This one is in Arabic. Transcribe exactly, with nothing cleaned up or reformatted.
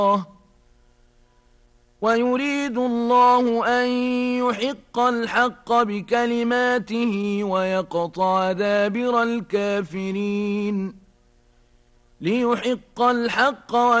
ويريد الله أن يحق الحق بكلماته ويقطع دابر الكافرين ليحق الحق